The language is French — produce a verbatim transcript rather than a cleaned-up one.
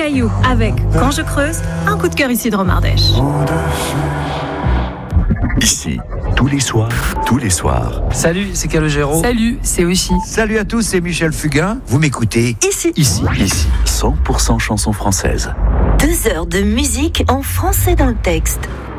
Caillou avec Quand je creuse, un coup de cœur ici de Romardèche. Ici, tous les soirs, tous les soirs. Salut, c'est Calogero. Salut, c'est Oshi. Salut à tous, c'est Michel Fugain. Vous m'écoutez Ici, ici, ici, cent pour cent chansons françaises. Deux heures de musique en français dans le texte.